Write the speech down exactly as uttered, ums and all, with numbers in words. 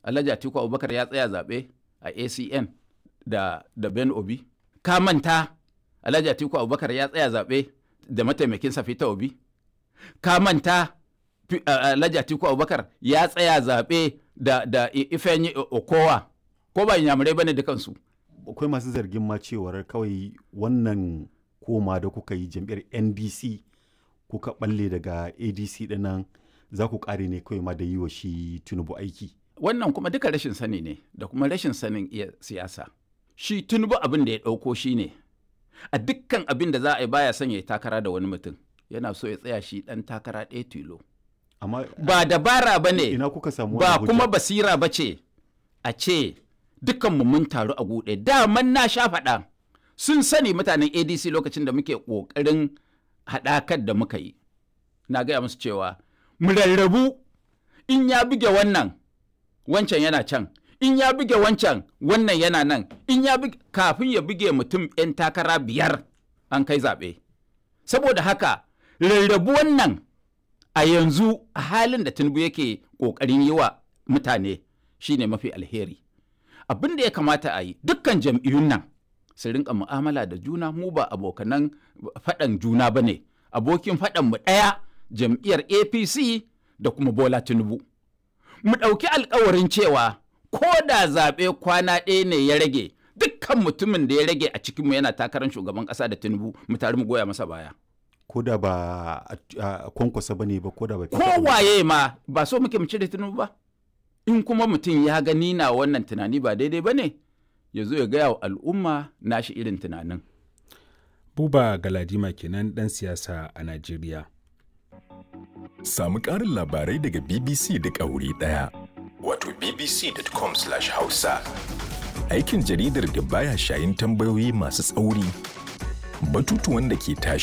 Alhaji Atiku Abubakar ya tsaya zaɓe a A C N da, da Ben Obi? Ka manta Alhaji Atiku Abubakar ya tsaya zaɓe da mataimakinsa Peter Obi? Ka manta Alhaji Atiku Abubakar ya tsaya zaɓe da, da Ifeanyi Okowa? Ko ba inyamurai bane dukansu? Akwai masu zargin ma cewar kawai wannan koma da kuka yi jam'iyyar N D C kuka balle daga A D C dinnan za ku kare ne kawai ma da yi wa shi Tinubu aiki. Wannan kuma duka rashin sani ne da kuma rashin sanin iya siyasa. Shi Tinubu abin da ya ɗauko shi ne a dukkan abin da za a yi baya son ya yi takara da wani mutum, yana so ya tsaya shi ɗan takara ɗaya tilo. Amma ba dabara ba ne, ina kuka samu ba kuma basira ba ce a ce dukkanmu mun taru a guɗe. Daman na sha faɗa sun sani mutanen A D C lokacin da muke ƙoƙarin haɗakar da muka yi. Na gaya musu cewa mu rarrabu, in ya buge wannan wancan yana can, in ya buge wancan wannan yana nan, in ya buge, kafin ya buge mutum 'yan takara biyar an kai zaɓe. Saboda haka rarrabu wannan a yanzu a halin da Tinubu yake ƙoƙarin yi wa mutane shine mafi alheri. Abin da ya kamata a yi, dukkan jam'iyyun nan su rinka mu'amala da juna, mu ba abokanan faɗan juna ba ne. Abokin faɗan mu ɗaya, jam'iyyar A P C da kuma Bola Tinubu. Mu ɗauki alkawarin cewa ko da zaɓe kwana ɗaya ne ya rage, dukkan mutumin da ya rage a cikinmu yana takarar shugaban ƙasa da Tinubu, mu tare mu goya masa baya. Ko da ba a kwankwasa ba ne ba, ko da ba. Kowaye ma ba so muke mu cire Tinubu ba. In kuma mutum ya gani na wannan tunani ba daidai ba ne, ya zo ya gaya wa al'umma nashi irin tunanin. Buba Galadima kenan ɗan siyasa a Najeriya. Samu ƙarin labarai daga B B C da ƙauri ɗaya. Wato b b c dot com slash hausa. Aikin jaridar da baya shayin tambayoyi masu tsauri, batutuwan da ke tashi